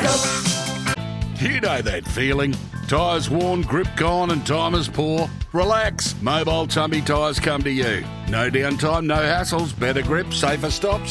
You know that feeling. Tyres worn, grip gone and time is poor? Relax. Mobile Tumby Tyres come to you. No downtime, no hassles, better grip, safer stops.